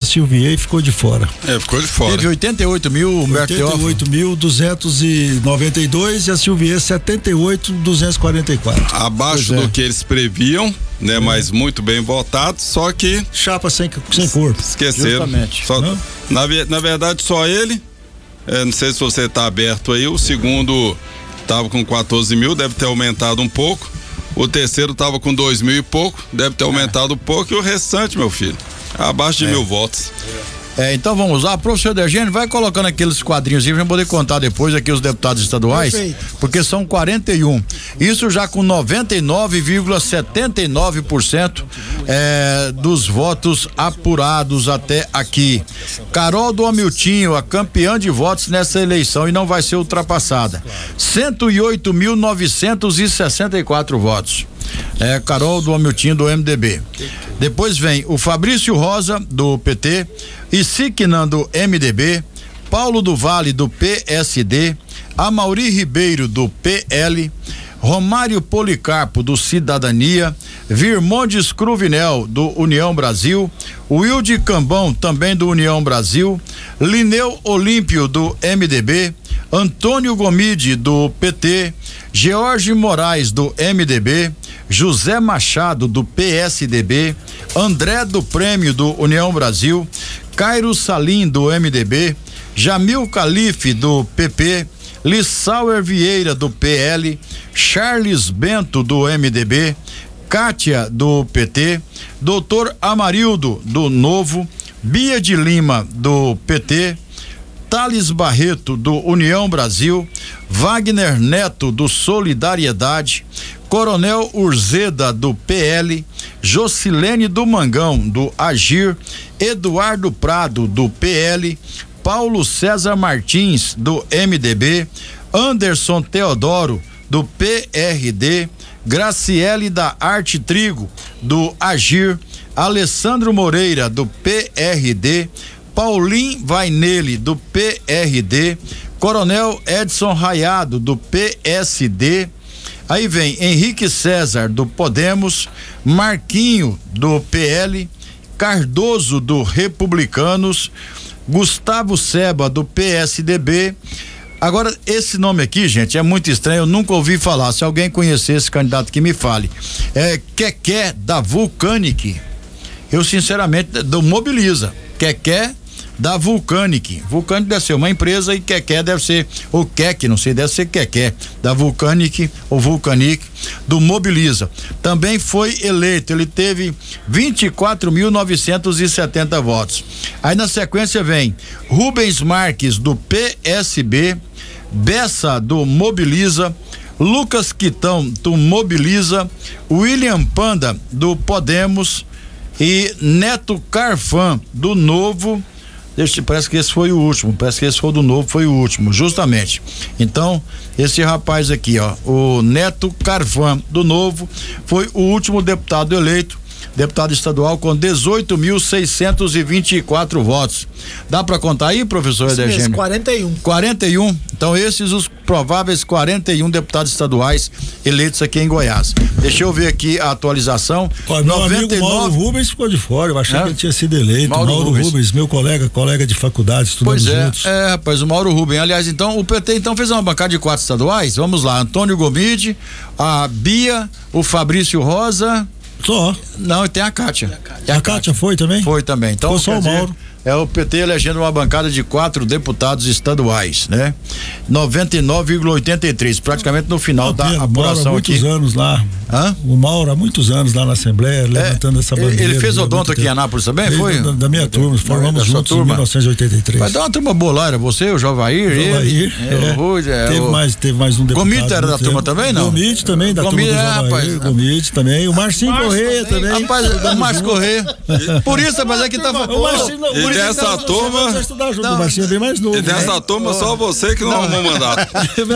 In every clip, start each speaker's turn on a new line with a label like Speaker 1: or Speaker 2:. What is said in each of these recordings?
Speaker 1: Silvier ficou de fora.
Speaker 2: Ficou de fora.
Speaker 3: Teve 88 mil, Humberto Teófilo.
Speaker 1: 88.292 e a Silvier 78.244.
Speaker 2: Abaixo do que eles previam, né? Mas muito bem votado, só que
Speaker 1: chapa sem corpo.
Speaker 2: Esqueceram. Só, na verdade, só ele. Não sei se você tá aberto aí. O segundo tava com 14 mil, deve ter aumentado um pouco. O terceiro tava com 2 mil e pouco, deve ter aumentado um pouco. E o restante, meu filho, abaixo de 1.000 votos.
Speaker 3: Então vamos lá, professor Dergênio, vai colocando aqueles quadrinhos aí pra poder contar depois aqui os deputados estaduais. Perfeito. Porque são 41. Isso já com 99,79% dos votos apurados até aqui. Carol do Hamiltinho, a campeã de votos nessa eleição e não vai ser ultrapassada. 108.964 votos. Carol do Hamiltinho do MDB. Depois vem o Fabrício Rosa do PT, Isignan do MDB, Paulo do Vale do PSD, Amaury Ribeiro do PL, Romário Policarpo do Cidadania, Virmondes Cruvinel do União Brasil, Wilde Cambão também do União Brasil, Lineu Olímpio do MDB, Antônio Gomide do PT, George Moraes do MDB, José Machado do PSDB, André do Prêmio do União Brasil, Cairo Salim do MDB, Jamil Calife do PP, Lissauer Vieira do PL, Charles Bento do MDB, Kátia do PT, Doutor Amarildo do Novo, Bia de Lima do PT, Thales Barreto do União Brasil, Wagner Neto do Solidariedade, Coronel Urzeda do PL, Jocilene do Mangão do Agir, Eduardo Prado do PL, Paulo César Martins do MDB, Anderson Teodoro do PRD, Graciele da Arte Trigo do Agir, Alessandro Moreira do PRD, Paulim Vainelli do PRD, Coronel Edson Raiado do PSD. Aí vem Henrique César do Podemos, Marquinho do PL, Cardoso do Republicanos, Gustavo Seba do PSDB. Agora, esse nome aqui, gente, é muito estranho, eu nunca ouvi falar. Se alguém conhecer esse candidato que me fale. Keké da Vulcanic. Eu, sinceramente, do Mobiliza. Keké da Vulcanic. Vulcanic deve ser uma empresa e Keké deve ser, ou Kek, não sei, deve ser Keké, da Vulcanic ou Vulcanic, do Mobiliza. Também foi eleito, ele teve 24.970 votos. Aí na sequência vem Rubens Marques do PSB, Bessa do Mobiliza, Lucas Quitão do Mobiliza, William Panda do Podemos e Neto Carfan do Novo. Parece que esse foi o último, parece que esse foi do Novo, foi o último, justamente. Então, esse rapaz aqui, ó, o Neto Carfan do Novo, foi o último deputado eleito, deputado estadual com 18.624 votos. Dá para contar aí, professor Edergênio? 41. Então, esses os prováveis 41 deputados estaduais eleitos aqui em Goiás. Deixa eu ver aqui a atualização.
Speaker 1: Meu 99... amigo Mauro Rubens ficou de fora, eu achei que ele tinha sido eleito. Mauro Rubens, meu colega de faculdade, estudamos juntos.
Speaker 3: Rapaz, o Mauro Rubens. Aliás, então, o PT então fez uma bancada de 4 estaduais. Vamos lá, Antônio Gomide, a Bia, o Fabrício Rosa.
Speaker 1: Só.
Speaker 3: Não, e tem a Kátia.
Speaker 1: A Kátia foi também?
Speaker 3: Foi também. Então,
Speaker 1: foi só o Mauro.
Speaker 3: O PT elegendo uma bancada de 4 deputados estaduais, né? 99,83, praticamente no final da apuração aqui.
Speaker 1: Há muitos anos lá. O Mauro há muitos anos lá na Assembleia, levantando essa bandeira.
Speaker 3: Ele fez odonto aqui em Anápolis também, foi?
Speaker 1: Da minha turma, formamos juntos em 1983.
Speaker 3: Vai dar uma turma boa lá, era você, o Jovair, o Rui,
Speaker 1: teve mais um deputado.
Speaker 3: Gomide era da turma também, não?
Speaker 1: Gomide também, da turma do Jovair, Gomide também, o Marcinho Correia também.
Speaker 3: Rapaz, o Márcio Correia. Por isso, rapaz, é que tá...
Speaker 2: E dessa turma,
Speaker 1: o Marcinho é bem mais novo.
Speaker 2: E dessa turma, só você que não arrumou mandato.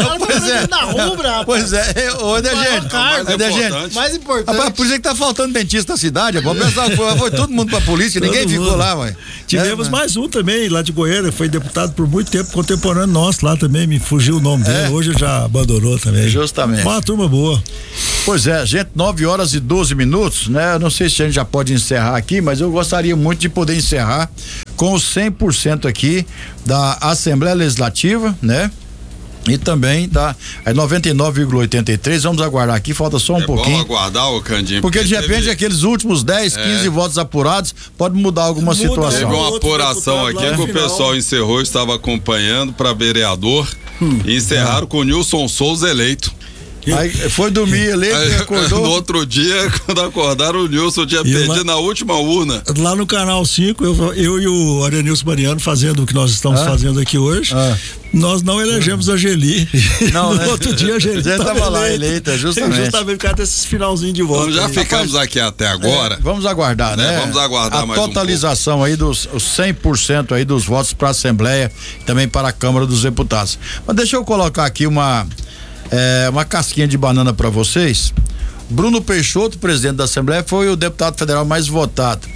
Speaker 3: Pois é, ô Edergênio.
Speaker 4: Mais importante.
Speaker 3: Rapaz, por isso que tá faltando dentista na cidade, pô. Foi todo mundo pra polícia, ninguém ficou lá, mãe.
Speaker 1: Tivemos mais um também, lá de Goiânia, foi deputado por muito tempo, contemporâneo nosso lá também, me fugiu o nome dele, hoje já abandonou também.
Speaker 3: Justamente.
Speaker 1: Uma turma boa.
Speaker 3: Pois é, gente, 9h12, né? Eu não sei se a gente já pode encerrar aqui, mas eu gostaria muito de poder encerrar com os 100% aqui da Assembleia Legislativa, né? E também da 99,83. Vamos aguardar aqui, falta só um pouquinho.
Speaker 2: Vamos aguardar, o Candinho.
Speaker 3: Porque de repente aqueles últimos 10, 15 votos apurados pode mudar alguma situação.
Speaker 2: Teve uma apuração aqui que o pessoal encerrou, estava acompanhando para vereador e encerraram com o Nilson Souza eleito.
Speaker 3: Aí foi dormir eleito e acordou.
Speaker 2: No outro dia, quando acordaram, o Nilson tinha perdido na última urna.
Speaker 1: Lá no Canal 5, eu e o Arenilson Mariano fazendo o que nós estamos fazendo aqui hoje. Nós não elegemos a Geli.
Speaker 3: Não,
Speaker 1: no outro dia a Geli
Speaker 3: estava lá eleita, justamente.
Speaker 1: Justamente por causa desses finalzinhos de voto.
Speaker 2: Então já ficamos aqui até agora.
Speaker 3: Vamos aguardar, né?
Speaker 2: Vamos aguardar mais um pouco.
Speaker 3: A totalização aí dos 100% aí dos votos para a Assembleia e também para a Câmara dos Deputados. Mas deixa eu colocar aqui uma casquinha de banana para vocês. Bruno Peixoto, presidente da Assembleia, foi o deputado federal mais votado.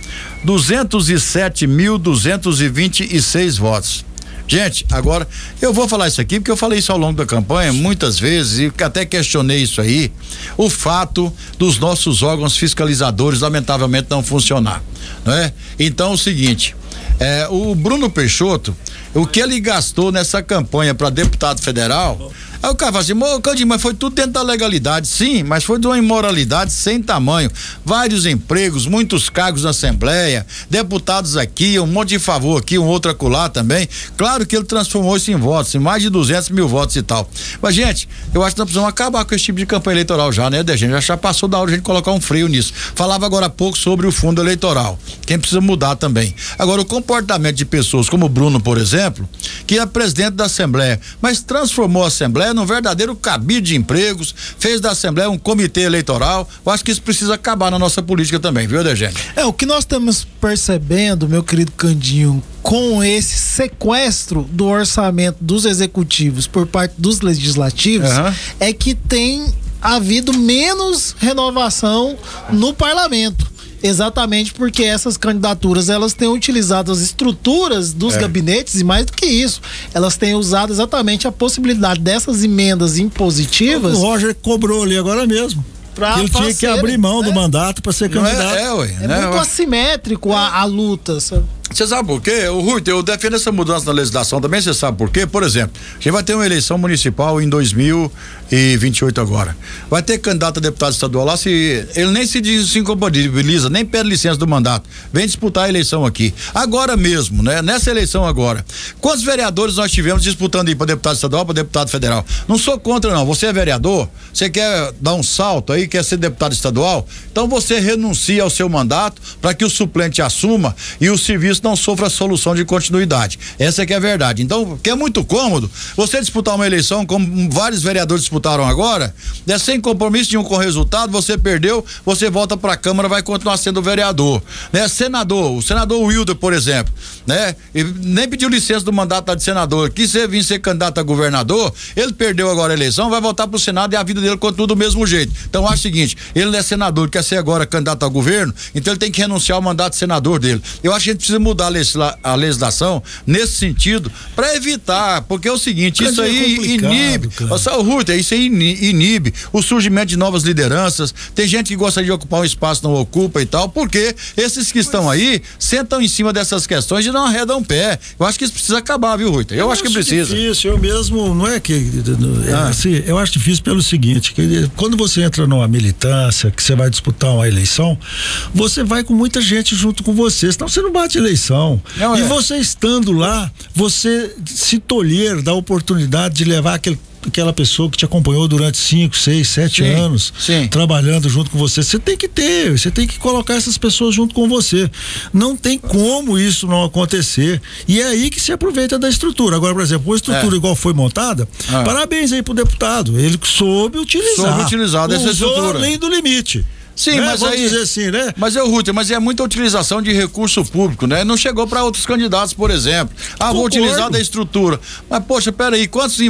Speaker 3: 207.226 votos. Gente, agora eu vou falar isso aqui porque eu falei isso ao longo da campanha muitas vezes e até questionei isso aí, o fato dos nossos órgãos fiscalizadores lamentavelmente não funcionar, não é? Então é o seguinte, o Bruno Peixoto, o que ele gastou nessa campanha para deputado federal, aí o cara fala assim, Candinho, mas foi tudo dentro da legalidade. Sim, mas foi de uma imoralidade sem tamanho. Vários empregos, muitos cargos na Assembleia, deputados aqui, um monte de favor aqui, um outro acolá também. Claro que ele transformou isso em votos, em mais de 200 mil votos e tal. Mas, gente, eu acho que nós precisamos acabar com esse tipo de campanha eleitoral já, né, gente? Já passou da hora de a gente colocar um freio nisso. Falava agora há pouco sobre o fundo eleitoral. Quem precisa mudar também. Agora, o comportamento de pessoas como o Bruno, por exemplo, que é presidente da Assembleia, mas transformou a Assembleia num verdadeiro cabide de empregos, fez da Assembleia um comitê eleitoral. Eu acho que isso precisa acabar na nossa política também, viu, Degene?
Speaker 4: O que nós estamos percebendo, meu querido Candinho, com esse sequestro do orçamento dos executivos por parte dos legislativos, é que tem havido menos renovação no parlamento. Exatamente porque essas candidaturas elas têm utilizado as estruturas dos gabinetes e mais do que isso, elas têm usado exatamente a possibilidade dessas emendas impositivas.
Speaker 1: O Roger cobrou ali agora mesmo. Ele tinha que abrir mão do mandato para ser candidato.
Speaker 4: É muito assimétrico a luta, sabe?
Speaker 3: Você sabe por quê? O Rui, eu defendo essa mudança na legislação também, você sabe por quê? Por exemplo, a gente vai ter uma eleição municipal em 2028 agora. Vai ter candidato a deputado estadual lá, se ele nem se incompatibiliza, nem pede licença do mandato, vem disputar a eleição aqui. Agora mesmo, né? Nessa eleição agora. Quantos vereadores nós tivemos disputando aí para deputado estadual, para deputado federal? Não sou contra não, você é vereador, você quer dar um salto aí, quer ser deputado estadual, então você renuncia ao seu mandato para que o suplente assuma e o serviço não sofra solução de continuidade. Essa é que é a verdade. Então, que é muito cômodo você disputar uma eleição como vários vereadores disputaram agora, sem compromisso nenhum com o resultado, você perdeu, você volta para a Câmara, vai continuar sendo vereador, né? Senador, o senador Wilder, por exemplo, né? Ele nem pediu licença do mandato de senador, quis vir ser candidato a governador, ele perdeu agora a eleição, vai voltar pro Senado e a vida dele continua do mesmo jeito. Então, eu acho o seguinte, ele é senador, quer ser agora candidato a governo, então ele tem que renunciar ao mandato de senador dele. Eu acho que a gente precisa mudar a legislação nesse sentido para evitar, porque é o seguinte, isso aí inibe, isso aí inibe o surgimento de novas lideranças. Tem gente que gosta de ocupar um espaço, não ocupa e tal, porque esses que estão aí sentam em cima dessas questões e não arredam pé. Eu acho que isso precisa acabar, viu, Rui? Eu acho que precisa.
Speaker 1: Difícil, eu mesmo, não é que assim, eu acho difícil pelo seguinte, que quando você entra numa militância, que você vai disputar uma eleição, você vai com muita gente junto com você, senão você não bate eleição. E você estando lá, você se tolher da oportunidade de levar aquela pessoa que te acompanhou durante 5, 6, 7 anos, trabalhando junto com você. Você tem que colocar essas pessoas junto com você. Não tem como isso não acontecer. E é aí que se aproveita da estrutura. Agora, por exemplo, uma estrutura igual foi montada, parabéns aí pro deputado. Ele soube utilizar
Speaker 3: dessa estrutura.
Speaker 1: Além do limite.
Speaker 3: Sim, mas
Speaker 1: vamos dizer assim, né?
Speaker 3: Mas é muita utilização de recurso público, né? Não chegou para outros candidatos, por exemplo. Vou utilizar da estrutura. Mas, poxa, peraí, quantos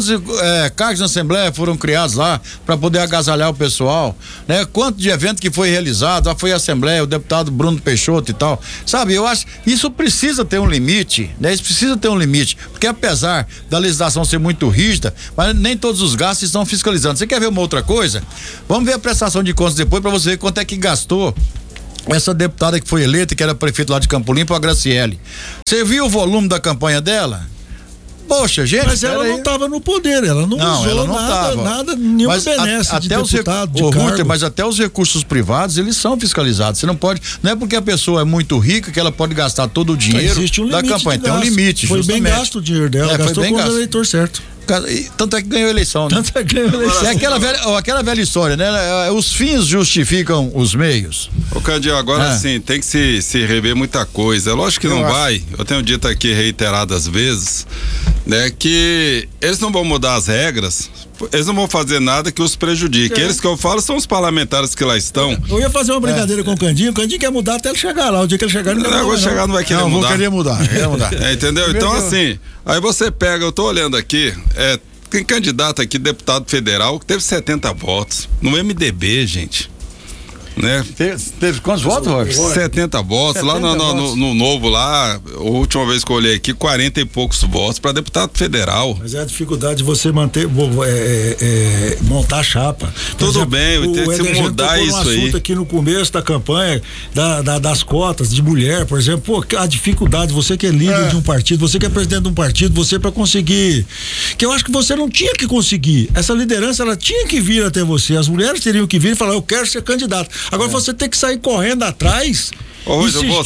Speaker 3: cargos na Assembleia foram criados lá para poder agasalhar o pessoal, né? Quanto de evento que foi realizado, já foi a Assembleia, o deputado Bruno Peixoto e tal. Sabe, eu acho que isso precisa ter um limite, né? Isso precisa ter um limite, porque apesar da legislação ser muito rígida, mas nem todos os gastos estão fiscalizando. Você quer ver uma outra coisa? Vamos ver a prestação de contas depois para você ver quanto é que gastou essa deputada que foi eleita, que era prefeito lá de Campo Limpo, a Graciele. Você viu o volume da campanha dela? Poxa, gente.
Speaker 1: Mas ela não estava no poder, ela não usou
Speaker 3: ela não
Speaker 1: nada, nenhuma benesse de deputado, de cargo.
Speaker 3: Mas até os recursos privados, eles são fiscalizados. Você não pode, não é porque a pessoa é muito rica que ela pode gastar todo o dinheiro da campanha. Tem um limite,
Speaker 1: foi bem gasto o dinheiro dela, gastou com o eleitor certo.
Speaker 3: Tanto é que ganhou a eleição, né?
Speaker 1: Tanto é que ganhou a eleição.
Speaker 3: É aquela velha história, né? Os fins justificam os meios.
Speaker 2: Ô Candinho, agora sim, tem que se rever muita coisa. É lógico que não vai. Eu tenho dito aqui reiteradas vezes, né? Que eles não vão mudar as regras, eles não vão fazer nada que os prejudique. Eles que eu falo são os parlamentares que lá estão.
Speaker 1: Eu ia fazer uma brincadeira com o Candinho quer mudar até ele chegar lá. O dia que ele chegar, não
Speaker 2: vai querer mudar.
Speaker 3: Não, vou querer mudar.
Speaker 2: Entendeu? Então assim, aí você pega, eu tô olhando aqui, tem candidato aqui, deputado federal, que teve 70 votos no MDB, gente. Né?
Speaker 3: Teve quantos votos, Roger?
Speaker 2: 70 votos. 70 lá no Novo, lá, a última vez que eu olhei aqui, 40 e poucos votos para deputado federal.
Speaker 1: Mas é a dificuldade de você manter, montar a chapa.
Speaker 2: Tudo bem, se mudar isso aí.
Speaker 1: Assunto aqui no começo da campanha, das cotas de mulher, por exemplo, a dificuldade, você que é líder de um partido, você que é presidente de um partido, você para conseguir, que eu acho que você não tinha que conseguir, essa liderança ela tinha que vir até você, as mulheres teriam que vir e falar, eu quero ser candidato. Agora você tem que sair correndo atrás.
Speaker 2: Ô,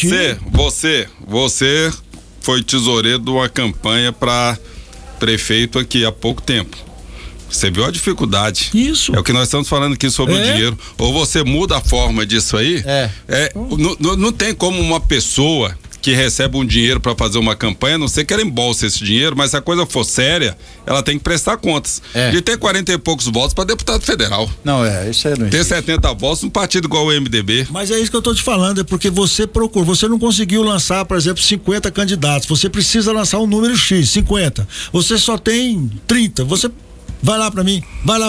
Speaker 2: você foi tesoureiro de uma campanha para prefeito aqui há pouco tempo. Você viu a dificuldade.
Speaker 1: Isso.
Speaker 2: É o que nós estamos falando aqui sobre o dinheiro. Ou você muda a forma disso aí. Não tem como uma pessoa que recebe um dinheiro para fazer uma campanha, a não sei que ela embolsa esse dinheiro, mas se a coisa for séria, ela tem que prestar contas. De ter 40 e poucos votos para deputado federal.
Speaker 3: Não, isso aí não
Speaker 2: ter 70 votos num partido igual o MDB.
Speaker 1: Mas é isso que eu tô te falando, é porque você não conseguiu lançar, por exemplo, 50 candidatos. Você precisa lançar um número X, 50. Você só tem 30. Você vai lá para mim.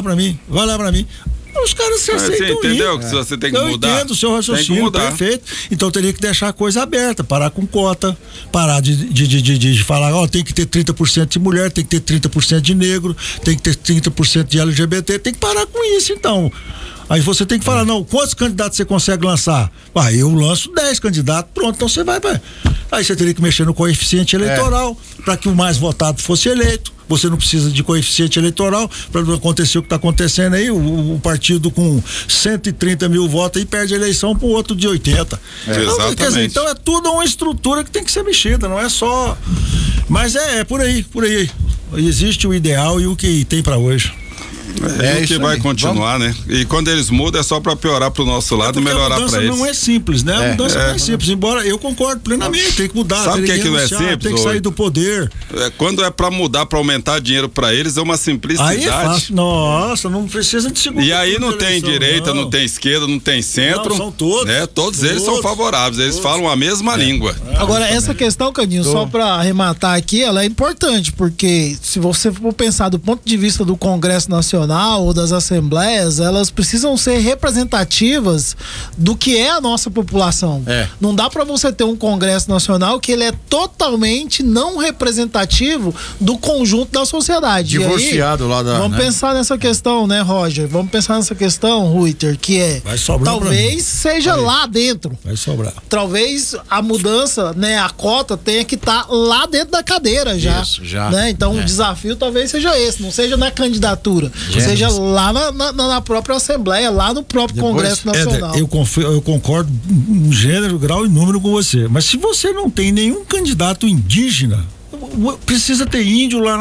Speaker 1: Os caras se aceitam.
Speaker 2: Você entendeu que você tem que mudar?
Speaker 1: Eu entendo o seu raciocínio, perfeito. Então teria que deixar a coisa aberta, parar com cota, parar de falar, tem que ter 30% de mulher, tem que ter 30% de negro, tem que ter 30% de LGBT, tem que parar com isso então. Aí você tem que falar, não, quantos candidatos você consegue lançar? Eu lanço 10 candidatos, pronto, então você vai. Aí você teria que mexer no coeficiente eleitoral para que o mais votado fosse eleito. Você não precisa de coeficiente eleitoral para não acontecer o que está acontecendo aí, o partido com 130 mil votos aí perde a eleição para o outro de 80.
Speaker 2: Exatamente.
Speaker 1: Quer dizer, então é tudo uma estrutura que tem que ser mexida, não é só. Mas é por aí. Existe o ideal e o que tem para hoje.
Speaker 2: O que vai continuar, né? E quando eles mudam é só para piorar pro nosso lado e melhorar para eles.
Speaker 1: A mudança não é simples, né? A mudança não é simples, embora eu concordo plenamente, tem que mudar.
Speaker 2: Sabe o que não é simples?
Speaker 1: Tem que sair do poder.
Speaker 2: Quando é para mudar, para aumentar dinheiro para eles, é uma simplicidade.
Speaker 1: Aí é fácil. Nossa, não precisa de segundo.
Speaker 2: E aí não tem direita, não tem esquerda, não tem centro.
Speaker 1: Não, são todos.
Speaker 2: Né? Todos eles são favoráveis, eles falam a mesma língua.
Speaker 4: Agora, essa questão, Candinho, só para arrematar aqui, ela é importante, porque se você for pensar do ponto de vista do Congresso Nacional ou das assembleias, elas precisam ser representativas do que é a nossa população. Não dá para você ter um Congresso Nacional que ele é totalmente não representativo do conjunto da sociedade.
Speaker 3: Divorciado
Speaker 4: aí,
Speaker 3: lá da...
Speaker 4: Vamos pensar nessa questão, né, Roger? Vamos pensar nessa questão, Ruiter, que é...
Speaker 1: Vai sobrar
Speaker 4: talvez seja lá dentro.
Speaker 1: Vai sobrar.
Speaker 4: Talvez a mudança, né, a cota tenha que estar lá dentro da cadeira já.
Speaker 3: Isso, já.
Speaker 4: Né? Então o desafio talvez seja esse, não seja na candidatura, seja lá na própria Assembleia, lá no próprio Congresso Nacional.
Speaker 1: Eu concordo em gênero, grau e número com você, mas se você não tem nenhum candidato indígena, precisa ter índio lá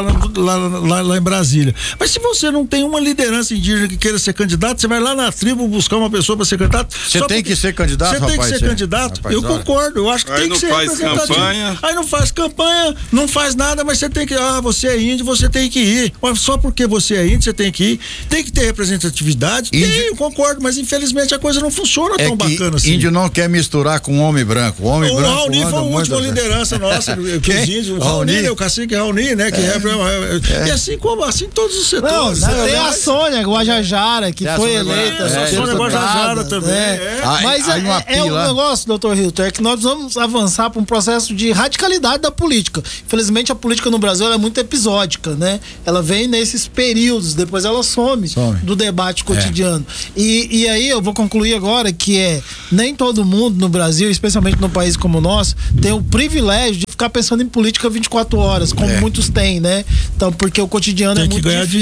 Speaker 1: em Brasília. Mas se você não tem uma liderança indígena que queira ser candidato, você vai lá na tribo buscar uma pessoa para ser candidato.
Speaker 3: Você tem que ser candidato,
Speaker 1: Você tem que ser candidato. Eu concordo, eu acho que tem que ser
Speaker 2: campanha.
Speaker 1: Aí não faz campanha, não faz nada, mas você tem que, você é índio, você tem que ir. Mas só porque você é índio, você tem que ir. Tem que ter representatividade. Eu concordo, mas infelizmente a coisa não funciona tão bacana assim.
Speaker 3: Índio não quer misturar com homem branco. O Homem branco.
Speaker 1: O Raoni foi a última liderança nossa, que os índios, o Raoni, né? O cacique Raoni, né? Que e assim como assim todos os setores.
Speaker 4: Não, tem a Sônia Guajajara, que foi eleita.
Speaker 1: A Sônia Guajajara também.
Speaker 4: Mas é um negócio, doutor Hilton, é que nós vamos avançar para um processo de radicalidade da política. Infelizmente, a política no Brasil é muito episódica, né? Ela vem nesses períodos, depois ela some do debate cotidiano. E aí eu vou concluir agora que nem todo mundo no Brasil, especialmente num país como o nosso, tem o privilégio de ficar pensando em política 24 horas, como muitos têm, né? Então, porque o cotidiano é muito difícil.